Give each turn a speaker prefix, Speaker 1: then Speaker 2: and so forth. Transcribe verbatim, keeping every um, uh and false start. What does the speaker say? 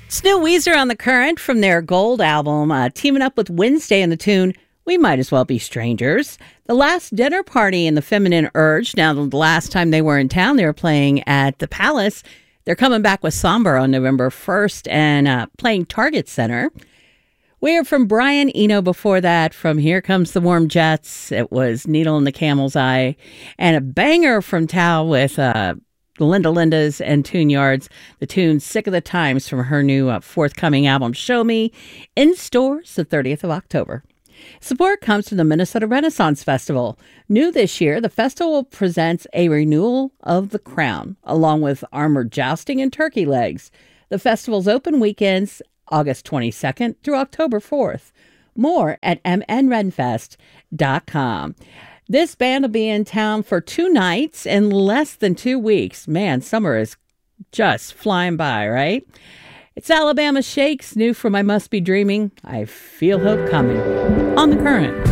Speaker 1: It's new Weezer on the Current from their Gold album, uh, teaming up with Wednesday in the tune We Might As Well Be Strangers. The Last Dinner Party in the Feminine Urge. Now, the last time they were in town, they were playing at the Palace. They're coming back with Somber on November first and uh, playing Target Center. We are from Brian Eno before that, from Here Comes the Warm Jets. It was Needle in the Camel's Eye. And a banger from Tao with uh, Linda Linda's and Tune Yards. The tune Sick of the Times from her new uh, forthcoming album, Show Me, in stores the thirtieth of October. Support comes from the Minnesota Renaissance Festival. New this year, the festival presents a renewal of The Crown, along with armored jousting and turkey legs. The festival's open weekends, August twenty-second through October fourth. More at m n renfest dot com. This band will be in town for two nights in less than two weeks. Man, summer is just flying by, right? It's Alabama Shakes, new from I Must Be Dreaming. I Feel Hope Coming on The Current.